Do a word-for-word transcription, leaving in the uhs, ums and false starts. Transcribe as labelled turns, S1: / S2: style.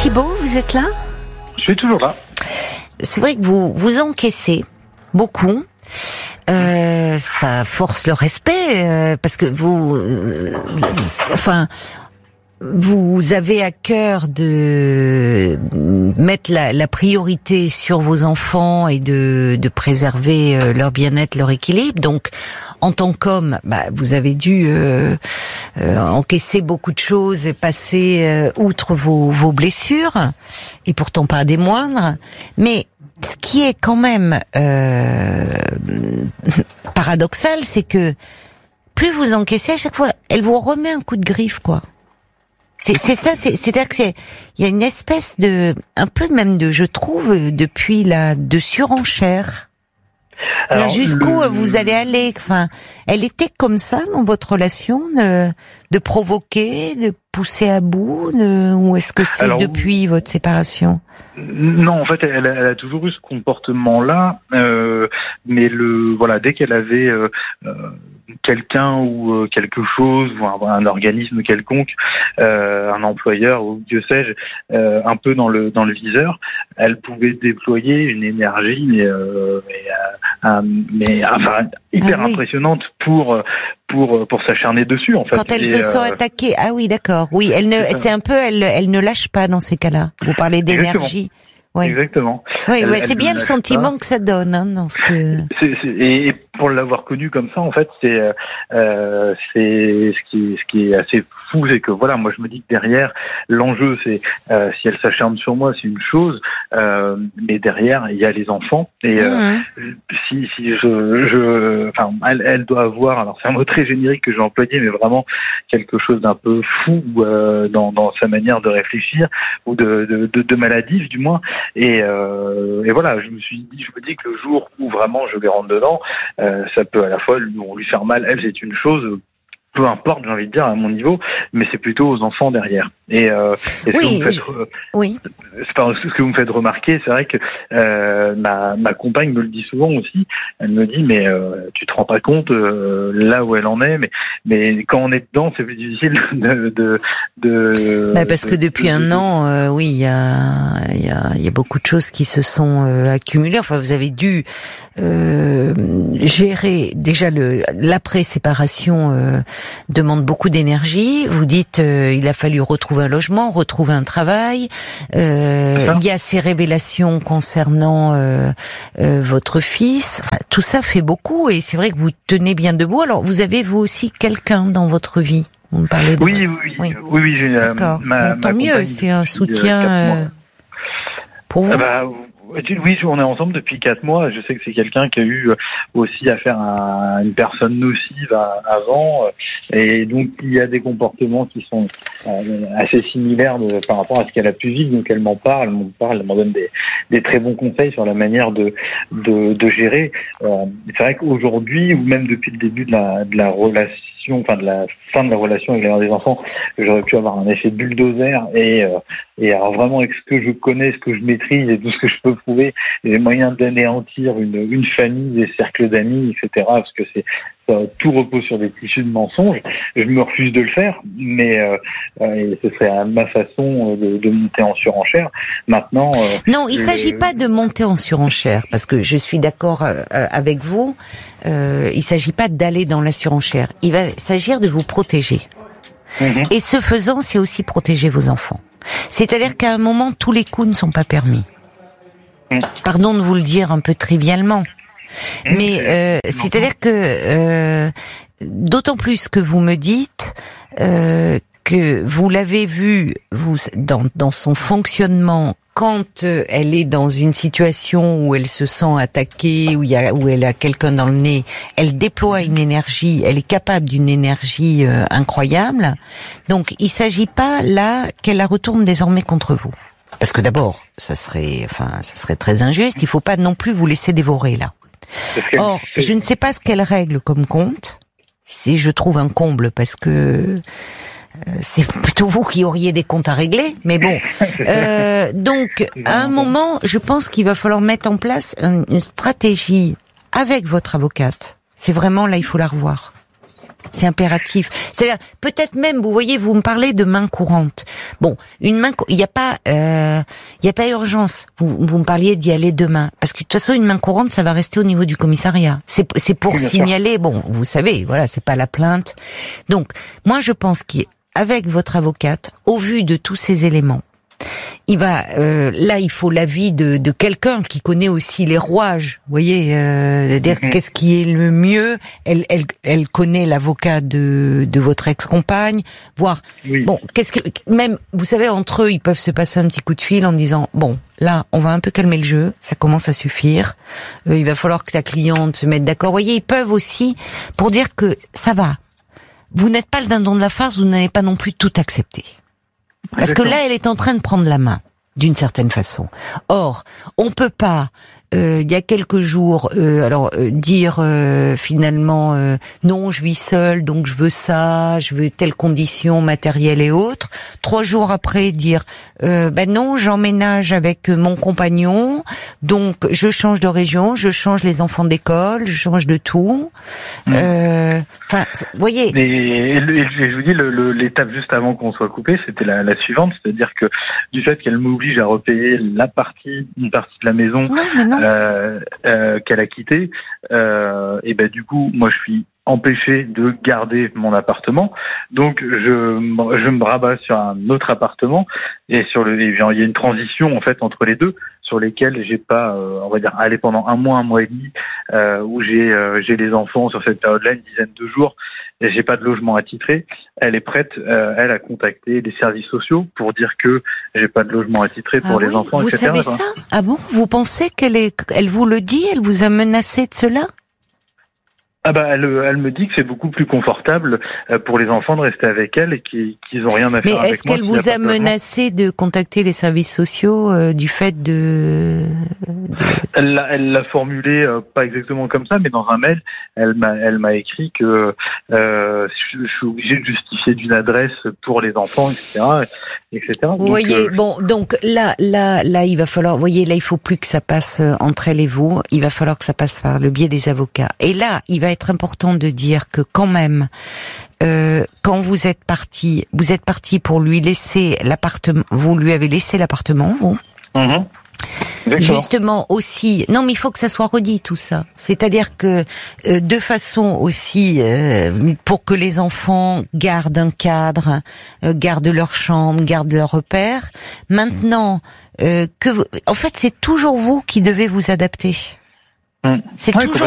S1: Thibaut, vous êtes là ?
S2: Je suis toujours là.
S1: C'est vrai que vous vous encaissez beaucoup. Euh, ça force le respect euh, parce que vous, euh, enfin, vous avez à cœur de mettre la, la priorité sur vos enfants et de, de préserver euh, leur bien-être, leur équilibre. Donc, en tant qu'homme, bah, vous avez dû euh, euh, encaisser beaucoup de choses et passer euh, outre vos, vos blessures, et pourtant pas des moindres. Mais ce qui est quand même euh, paradoxal, c'est que plus vous encaissez, à chaque fois, elle vous remet un coup de griffe, quoi. C'est, c'est ça, c'est, c'est-à-dire que c'est, il y a une espèce de, un peu même de, je trouve, depuis la, de surenchère. C'est-à-dire jusqu'où le... vous allez aller. Enfin, elle était comme ça dans votre relation, de, de provoquer, de pousser à bout, de, ou est-ce que c'est Alors, depuis votre séparation ?
S2: Non, en fait, elle, elle a toujours eu ce comportement-là, euh, mais le voilà, dès qu'elle avait euh, euh, quelqu'un ou euh, quelque chose, ou un, un organisme quelconque, euh, un employeur ou Dieu sais-je, euh, un peu dans le dans le viseur, elle pouvait déployer une énergie, mais, euh, mais, euh, mais enfin hyper ah oui. impressionnante pour pour pour s'acharner dessus. En fait,
S1: quand elle
S2: et,
S1: se
S2: euh...
S1: sent attaquée, ah oui, d'accord, oui, elle ne, c'est, c'est un peu, elle, elle ne lâche pas dans ces cas-là. Vous parlez d'énergie.
S2: Oui. Exactement.
S1: Oui,
S2: elle,
S1: ouais,
S2: elle
S1: c'est bien le sentiment
S2: pas.
S1: que ça donne, hein, dans ce que.
S2: C'est, c'est, et pour l'avoir connu comme ça, en fait, c'est, euh, c'est ce qui, ce qui est assez fou, c'est que voilà, moi je me dis que derrière, l'enjeu, c'est euh, si elle s'acharne sur moi, c'est une chose, euh, mais derrière, il y a les enfants. Et euh, mmh. si, si je, je, enfin, elle, elle doit avoir, alors c'est un mot très générique que j'ai employé, mais vraiment quelque chose d'un peu fou euh, dans, dans sa manière de réfléchir ou de, de, de, de maladif, du moins. Et, euh, et voilà, je me suis dit, je me dis que le jour où vraiment je vais rentrer dedans, euh, ça peut à la fois lui, lui faire mal. Elle, c'est une chose, peu importe, j'ai envie de dire, à mon niveau, mais c'est plutôt aux enfants derrière. Et, euh, et ce,
S1: oui,
S2: que vous me faites,
S1: je... oui.
S2: c'est pas, ce que vous me faites remarquer, c'est vrai que euh, ma, ma compagne me le dit souvent aussi. Elle me dit, mais euh, tu te rends pas compte euh, là où elle en est, mais mais quand on est dedans, c'est plus difficile de de. de
S1: bah parce
S2: de,
S1: que depuis
S2: de,
S1: un
S2: de,
S1: an, euh, oui, il y a il y a il y a beaucoup de choses qui se sont euh, accumulées. Enfin, vous avez dû euh, gérer déjà le l'après séparation euh, demande beaucoup d'énergie. Vous dites, euh, il a fallu retrouver un logement, retrouver un travail. Euh, il y a ces révélations concernant euh, euh, votre fils. Enfin, tout ça fait beaucoup et c'est vrai que vous tenez bien debout. Alors, vous avez vous aussi quelqu'un dans votre vie. Vous me parlez de
S2: oui,
S1: votre...
S2: oui, oui, oui, oui, j'ai
S1: D'accord.
S2: Euh, ma,
S1: bon, tant
S2: ma
S1: mieux, c'est un soutien euh, pour vous.
S2: Ah bah, oui, on est ensemble depuis quatre mois. Je sais que c'est quelqu'un qui a eu aussi affaire à une personne nocive avant, et donc il y a des comportements qui sont assez similaires de, par rapport à ce qu'elle a pu vivre. Donc elle m'en parle, elle m'en parle, elle m'en donne des, des très bons conseils sur la manière de de, de gérer. Euh, c'est vrai qu'aujourd'hui, ou même depuis le début de la de la relation, enfin de la fin de la relation avec les mères des enfants, j'aurais pu avoir un effet bulldozer et euh, et alors vraiment avec ce que je connais, ce que je maîtrise et tout ce que je peux prouver, les moyens d'anéantir une une famille, des cercles d'amis, et cetera. Parce que c'est ça, tout repose sur des tissus de mensonges. Je me refuse de le faire, mais euh, euh, ce serait à ma façon de, de monter en surenchère. Maintenant, euh,
S1: non, il ne s'agit pas de monter en surenchère, parce que je suis d'accord euh, avec vous. Euh, il ne s'agit pas d'aller dans la surenchère. Il va s'agir de vous protéger. Mmh. Et ce faisant, c'est aussi protéger vos enfants. C'est-à-dire qu'à un moment, tous les coups ne sont pas permis. Mmh. Pardon de vous le dire un peu trivialement. Mais euh, c'est-à-dire que euh, d'autant plus que vous me dites euh, que vous l'avez vu vous dans, dans son fonctionnement quand euh, elle est dans une situation où elle se sent attaquée, où il y a où elle a quelqu'un dans le nez, elle déploie une énergie, elle est capable d'une énergie euh, incroyable. Donc il s'agit pas là qu'elle la retourne désormais contre vous. Parce que d'abord, ça serait enfin ça serait très injuste, il faut pas non plus vous laisser dévorer là. Or, je ne sais pas ce qu'elle règle comme compte. Si je trouve un comble, parce que euh, c'est plutôt vous qui auriez des comptes à régler. Mais bon, euh, donc à un moment, je pense qu'il va falloir mettre en place une, une stratégie avec votre avocate. C'est vraiment là, il faut la revoir. C'est impératif. C'est-à-dire, peut-être même, vous voyez, vous me parlez de main courante. Bon, une main, il n'y a pas, euh, il y a pas urgence. Vous, vous me parliez d'y aller demain, parce que de toute façon, une main courante, ça va rester au niveau du commissariat. C'est, c'est pour
S2: oui,
S1: signaler. Bon, vous savez, voilà, c'est pas la plainte. Donc, moi, je pense qu'avec votre avocate, au vu de tous ces éléments, il va euh, là il faut l'avis de, de quelqu'un qui connaît aussi les rouages, vous voyez, euh, dire mm-hmm. qu'est-ce qui est le mieux. Elle elle elle connaît l'avocat de de votre ex-compagne, voir oui. bon qu'est-ce que même vous savez entre eux ils peuvent se passer un petit coup de fil en disant bon là on va un peu calmer le jeu, ça commence à suffire, euh, il va falloir que ta cliente se mette d'accord. Vous voyez, ils peuvent aussi pour dire que ça va. Vous n'êtes pas le dindon de la farce, vous n'allez pas non plus tout accepter. Parce que là, elle est en train de prendre la main, d'une certaine façon. Or, on peut pas, euh, il y a quelques jours, euh, alors euh, dire euh, finalement euh, non, je vis seule, donc je veux ça, je veux telle condition matérielle et autres. Trois jours après, dire euh, ben non, j'emménage avec mon compagnon, donc je change de région, je change les enfants d'école, je change de tout. Mmh. Euh, Enfin, vous voyez.
S2: Et, et, et je vous dis, le, le, l'étape juste avant qu'on soit coupé, c'était la, la suivante, c'est-à-dire que du fait qu'elle m'oblige à repayer la partie, une partie de la maison
S1: non, mais non.
S2: Euh, euh, qu'elle a quittée, euh, et ben du coup, moi je suis empêché de garder mon appartement, donc je je me rabats sur un autre appartement et sur le, il y a une transition en fait entre les deux sur lesquels j'ai pas, euh, on va dire, aller pendant un mois, un mois et demi, euh, où j'ai euh, j'ai les enfants sur cette période-là, une dizaine de jours, et j'ai pas de logement attitré. Elle est prête, euh, elle a contacté les services sociaux pour dire que j'ai pas de logement attitré pour
S1: ah
S2: les
S1: oui,
S2: enfants,
S1: vous
S2: et cetera.
S1: Vous savez ça ? Ah bon ? Vous pensez qu'elle est, elle vous le dit ? Elle vous a menacé de cela ?
S2: Ah bah elle, elle me dit que c'est beaucoup plus confortable pour les enfants de rester avec elle et qu'ils qu'ils ont rien à faire
S1: Mais
S2: avec moi.
S1: est-ce qu'elle vous a menacé de contacter les services sociaux euh, du fait de, de...
S2: Elle l'a, elle l'a formulé euh, pas exactement comme ça, mais dans un mail, elle m'a, elle m'a écrit que euh, je, je suis obligé de justifier d'une adresse pour les enfants, et cetera, et cetera.
S1: Vous
S2: donc,
S1: voyez,
S2: euh,
S1: bon, donc là, là, là, il va falloir, vous voyez, là, il faut plus que ça passe entre elle et vous. Il va falloir que ça passe par le biais des avocats. Et là, il va être important de dire que quand même, euh, quand vous êtes parti, vous êtes parti pour lui laisser l'appartement, vous lui avez laissé l'appartement, vous.
S2: Mm-hmm.
S1: Justement aussi, non mais il faut que ça soit redit tout ça. C'est-à-dire que euh, de façon aussi euh, pour que les enfants gardent un cadre, euh, gardent leur chambre, gardent leurs repères. Maintenant euh, que vous, en fait c'est toujours vous qui devez vous adapter.
S2: Mmh.
S1: C'est
S2: ouais,
S1: toujours